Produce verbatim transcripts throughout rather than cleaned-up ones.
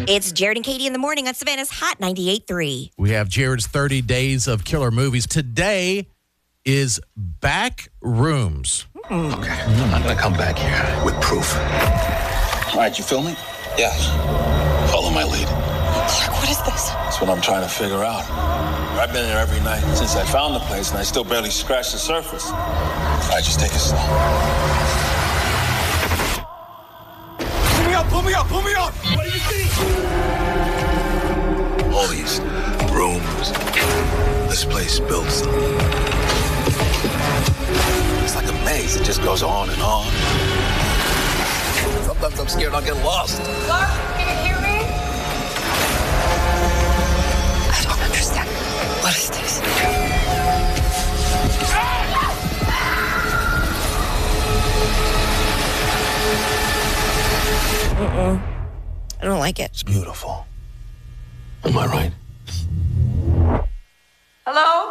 It's Jared and Katie in the morning on Savannah's Hot ninety-eight point three. We have Jared's thirty days of killer movies. Today is Back Rooms. Okay, I'm going to come back here with proof. All right, you filming? Yeah. Follow my lead. Clark, what is this? That's what I'm trying to figure out. I've been there every night since I found the place, and I still barely scratched the surface. All right, just take it slow. Pull me up, pull me up, pull me up! What do you see? All these rooms, this place builds them. It's like a maze. It just goes on and on. Sometimes I'm scared I'll get lost. Clark, can you hear me? I don't understand. What is this? Mm-mm. I don't like it. It's beautiful. Am I right? Hello?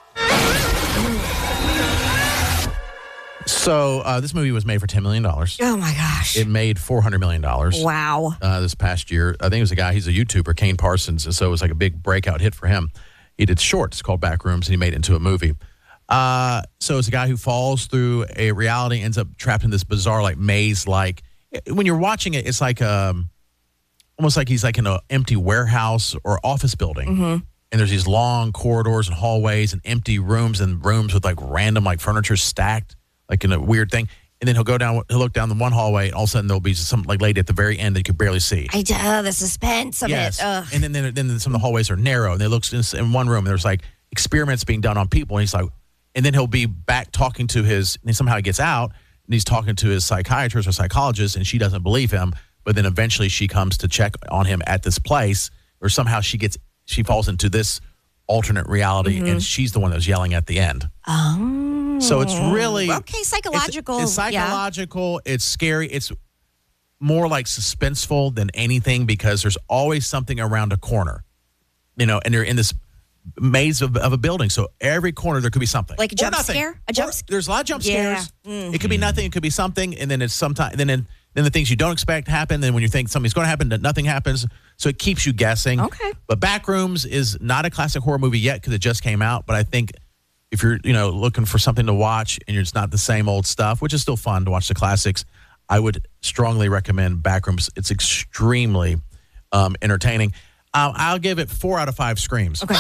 So uh, this movie was made for ten million dollars. Oh, my gosh. It made four hundred million dollars. Wow. Uh, this past year. I think it was a guy, he's a YouTuber, Kane Parsons, and so it was like a big breakout hit for him. He did shorts called Back Rooms, and he made it into a movie. Uh, so it's a guy who falls through a reality, ends up trapped in this bizarre, like, maze-like. When you're watching it, it's like um, almost like he's like in an empty warehouse or office building. Mm-hmm. And there's these long corridors and hallways and empty rooms and rooms with like random like furniture stacked like in a weird thing. And then he'll go down, he'll look down the one hallway, and all of a sudden there'll be some like lady at the very end that you could barely see. I uh, the suspense of yes. it. Ugh. And then, then then some of the hallways are narrow, and they look in, in one room, and there's like experiments being done on people, and he's like, and then he'll be back talking to his, and somehow he gets out, and he's talking to his psychiatrist or psychologist, and she doesn't believe him, but then eventually she comes to check on him at this place, or somehow she gets, she falls into this alternate reality, Mm-hmm. and she's the one that was yelling at the end. Oh. So it's really okay, psychological. It's, it's yeah. psychological. It's scary. It's more like suspenseful than anything because there's always something around a corner, you know, and you're in this maze of, of a building. So every corner there could be something, Like a Or jump nothing. scare? A jump Or sc- There's a lot of jump Yeah. scares. Mm. It could be nothing. It could be something, and then it's sometime. Then then then the things you don't expect happen. Then when you think something's going to happen, nothing happens. So it keeps you guessing. Okay. But Backrooms is not a classic horror movie yet because it just came out. But I think if you're, you know, looking for something to watch and it's not the same old stuff, which is still fun to watch the classics, I would strongly recommend Backrooms. It's extremely um, entertaining. Um, I'll give it four out of five screams. Okay.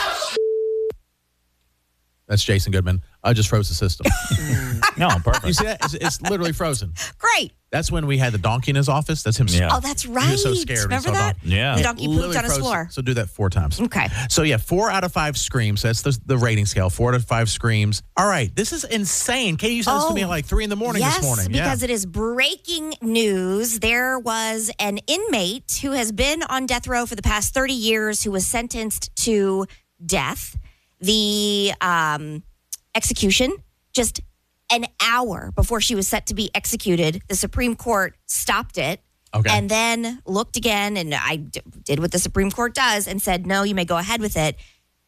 That's Jason Goodman. I just froze the system. No, perfect. You see that? It's, it's literally frozen. Great. That's when we had the donkey in his office. That's him. Yeah. Oh, that's right. He was so scared when he Remember saw that? donkey. Yeah. The donkey pooped Literally on his froze. floor. So do that four times. Okay. So yeah, four out of five screams. That's the, the rating scale. Four out of five screams. All right. This is insane. Katie, you sent this to me at like three in the morning yes, this morning. because yeah. it is breaking news. There was an inmate who has been on death row for the past thirty years who was sentenced to death. The um, execution, just an hour before she was set to be executed, the Supreme Court stopped it. Okay. And then looked again, and I d- did what the Supreme Court does and said, no, you may go ahead with it.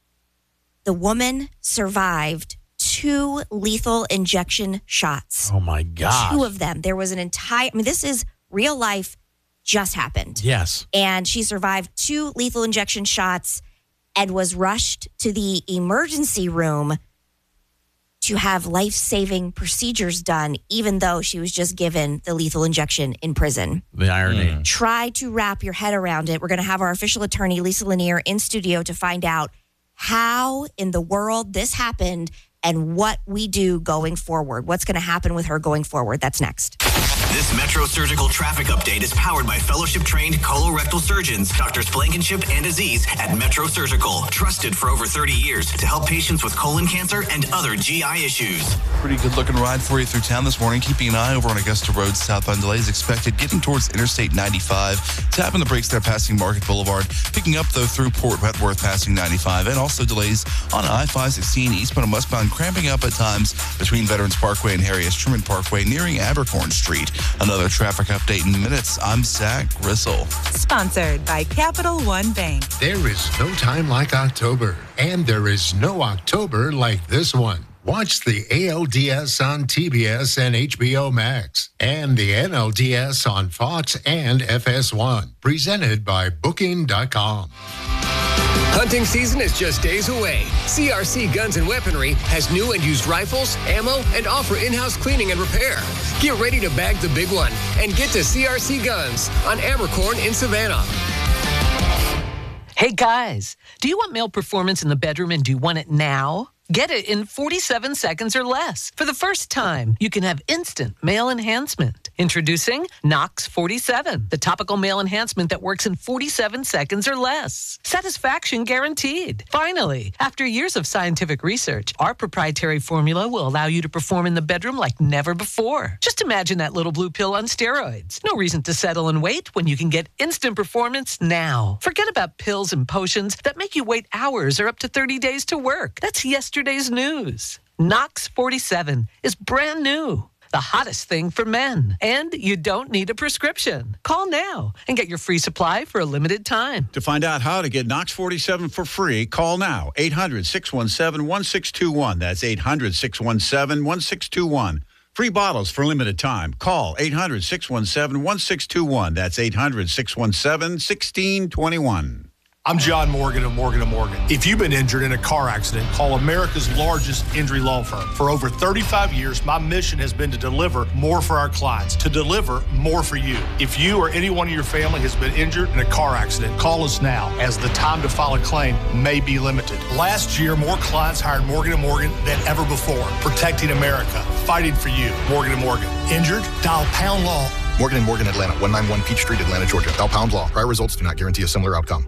The woman survived two lethal injection shots. Oh my God. Two of them. There was an entire, I mean, this is real life, just happened. Yes. And she survived two lethal injection shots and was rushed to the emergency room to have life-saving procedures done, even though she was just given the lethal injection in prison. The irony. Mm. Try to wrap your head around it. We're going to have our official attorney, Lisa Lanier, in studio to find out how in the world this happened and what we do going forward. What's going to happen with her going forward? That's next. This Metro Surgical traffic update is powered by fellowship-trained colorectal surgeons, Doctors Blankenship and Aziz at Metro Surgical, trusted for over thirty years to help patients with colon cancer and other G I issues. Pretty good looking ride for you through town this morning. Keeping an eye over on Augusta Road. Southbound delays expected getting towards Interstate ninety-five. Tapping the brakes there passing Market Boulevard. Picking up though through Port Wentworth passing ninety-five. And also delays on I five sixteen eastbound and westbound cramping up at times between Veterans Parkway and Harry S. Truman Parkway nearing Abercorn Street. Another traffic update in minutes. I'm Zach Gristle. Sponsored by Capital One Bank. There is no time like October, and there is no October like this one. Watch the A L D S on T B S and H B O Max, and the N L D S on Fox and F S one. Presented by Booking dot com. Hunting season is just days away. C R C Guns and Weaponry has new and used rifles, ammo, and offer in-house cleaning and repair. Get ready to bag the big one and get to C R C Guns on Abercorn in Savannah. Hey guys, do you want male performance in the bedroom and do you want it now? Get it in forty-seven seconds or less. For the first time, you can have instant male enhancement. Introducing Nox forty-seven, the topical male enhancement that works in forty-seven seconds or less. Satisfaction guaranteed. Finally, after years of scientific research, our proprietary formula will allow you to perform in the bedroom like never before. Just imagine that little blue pill on steroids. No reason to settle and wait when you can get instant performance now. Forget about pills and potions that make you wait hours or up to thirty days to work. That's yesterday's news. Nox forty-seven is brand new. The hottest thing for men. And you don't need a prescription. Call now and get your free supply for a limited time. To find out how to get Nox forty-seven for free, call now. eight hundred, six one seven, one six two one. That's eight hundred, six one seven, one six two one. Free bottles for limited time. Call eight hundred, six one seven, one six two one. That's eight hundred, six one seven, one six two one. I'm John Morgan of Morgan and Morgan. If you've been injured in a car accident, call America's largest injury law firm. For over thirty-five years, my mission has been to deliver more for our clients, to deliver more for you. If you or anyone in your family has been injured in a car accident, call us now, as the time to file a claim may be limited. Last year, more clients hired Morgan and Morgan than ever before, protecting America, fighting for you. Morgan and Morgan. Injured? Dial pound law. Morgan and Morgan, Atlanta, one ninety-one Peachtree, Atlanta, Georgia. Dial pound law. Prior results do not guarantee a similar outcome.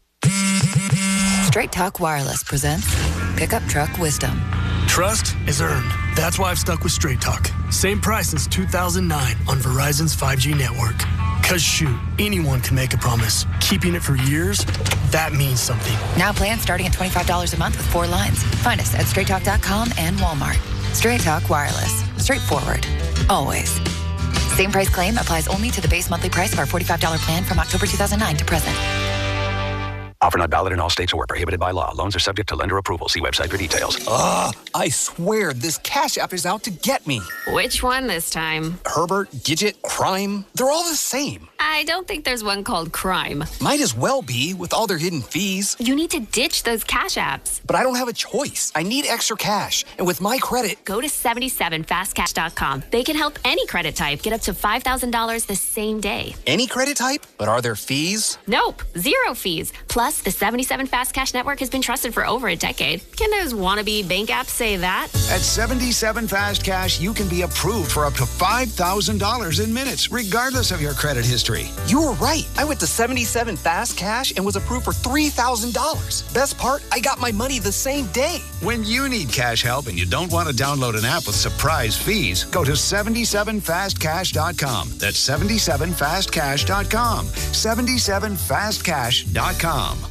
Straight Talk Wireless presents Pickup Truck Wisdom. Trust is earned. That's why I've stuck with Straight Talk. Same price since two thousand nine on Verizon's five G network. Cause shoot, anyone can make a promise. Keeping it for years, that means something. Now plans starting at twenty-five dollars a month with four lines. Find us at straight talk dot com and Walmart. Straight Talk Wireless. Straightforward. Always. Same price claim applies only to the base monthly price of our forty-five dollars plan from October two thousand nine to present. Offer not valid in all states or prohibited by law. Loans are subject to lender approval. See website for details. Ugh, I swear this Cash App is out to get me. Which one this time? Herbert, Gidget, Crime, they're all the same. I don't think there's one called Crime. Might as well be, with all their hidden fees. You need to ditch those Cash Apps. But I don't have a choice. I need extra cash. And with my credit... Go to seventy-seven fast cash dot com. They can help any credit type get up to five thousand dollars the same day. Any credit type? But are there fees? Nope, zero fees. Plus, the seventy-seven Fast Cash Network has been trusted for over a decade. Can those wannabe bank apps say that? At seventy-seven Fast Cash, you can be approved for up to five thousand dollars in minutes, regardless of your credit history. You were right. I went to seventy-seven Fast Cash and was approved for three thousand dollars. Best part, I got my money the same day. When you need cash help and you don't want to download an app with surprise fees, go to seventy-seven fast cash dot com. That's seventy-seven fast cash dot com. seventy-seven fast cash dot com.